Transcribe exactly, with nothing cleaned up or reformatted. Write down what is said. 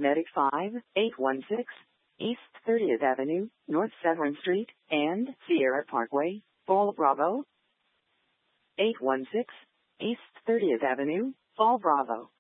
Medic five, eight one six, East thirtieth Avenue, North Severn Street, and Sierra Parkway, Fall Bravo. eight one six, East thirtieth Avenue, Fall Bravo.